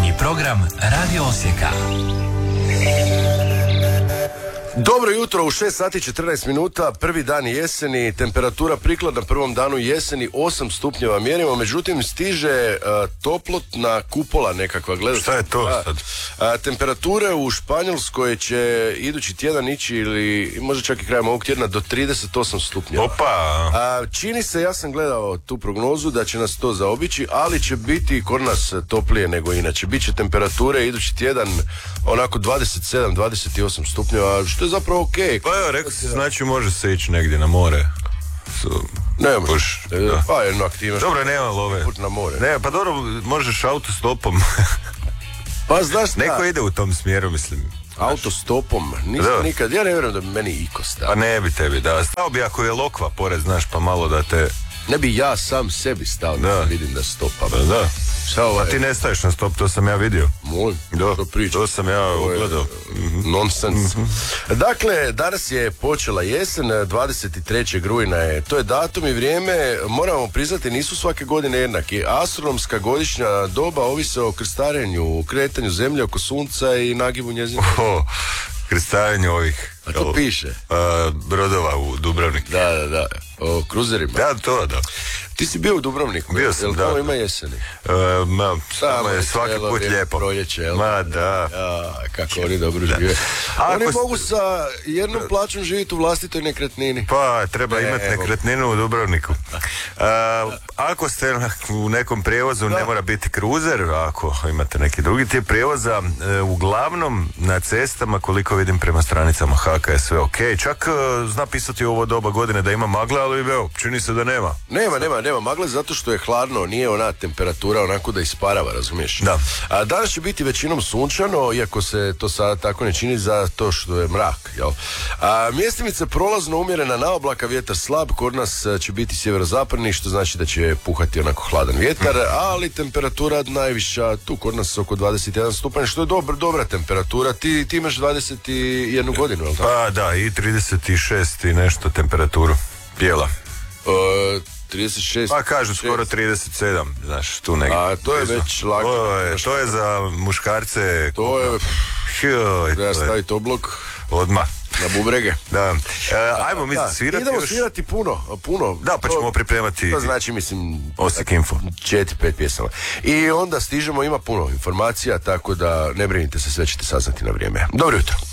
Jutarnji program Radio Osijeka. Dobro jutro, u 6 sati 14 minuta, prvi dan jeseni, temperatura prikladna prvom danu jeseni, 8 stupnjeva mjerimo, međutim stiže toplotna kupola nekakva, gledajte. Šta je to sad? Temperature u Španjolskoj će idući tjedan ići ili možda čak i krajem ovog tjedna do 38 stupnjeva. Opa! Čini se, ja sam gledao tu prognozu da će nas to zaobići, ali će biti kod nas toplije nego inače. Biće temperature idući tjedan onako 27-28 stupnjeva, što je zapravo okej. Pa evo, rekao si, znači može se ići negdje na more. Nema. Da. Pa jedno aktivnost. Dobro, nema love. Put na more. Ne, pa dobro, možeš autostopom. Pa znaš šta? Neko ide u tom smjeru, mislim. Autostopom? Nisam nikad, ja ne vjerujem da bi meni iko stao. Pa ne bi tebi, da. Stao bi ako je lokva pored, znaš, pa malo da te... Ne bi ja sam sebi stao da vidim da stopam. Da. A ti ne staješ na stop, to sam ja vidio. Moj, to priča. To sam ja ugledao. Nonsens. Dakle, danas je počela jesen, 23. rujna je. To je datum i vrijeme, moramo priznati, nisu svake godine jednaki. Astronomska godišnja doba ovise o krstarenju, kretanju zemlje oko sunca i nagibu njezina. Krstarenju ovih... A to piše. Brodova u Dubrovniku. Da. O kruzerima. Da. Ti si bio u Dubrovniku? Bio sam, da. Tamo ima jeseni? Samo je svaki put lijepo. Proljeće, jel? Ma, da. Kako oni dobro žive. Oni mogu sa jednom plaćom živjeti u vlastitoj nekretnini. Pa, treba imati nekretninu u Dubrovniku. Ako ste u nekom prijevozu, ne mora biti kruzer, ako imate neki drugi tip prijevoza, uglavnom na cestama, koliko vidim prema stranicama HK je sve ok. Čak zna pisati u ovo doba godine da ima magle, ali evo, čini se da nema. Nema magle zato što je hladno, nije ona temperatura onako da isparava, razumiješ? Da. Danas će biti većinom sunčano, iako se to sada tako ne čini zato što je mrak, jel? Mjestimica prolazno umjerena na oblaka, vjetar slab, kod nas će biti sjeverozapadni, što znači da će puhati onako hladan vjetar, ali temperatura najviša tu kod nas oko 21 stupanj, što je dobra temperatura. Ti imaš 21 godinu, jel tako? Pa da, i 36 i nešto temperaturu. Bijela. 36. Pa kažu skoro 37, znaš, tu negdje. A to je već lagano. To je za muškarce. To je... Treba staviti oblog. Odmah. Na bubrege. Da. Ajmo mi svirati. Idemo svirati puno. Da, pa ćemo pripremati. To znači, mislim, Osijek Info. 4-5 pjesama. I onda stižemo, ima puno informacija, tako da ne brinite se, sve ćete saznati na vrijeme. Dobro jutro.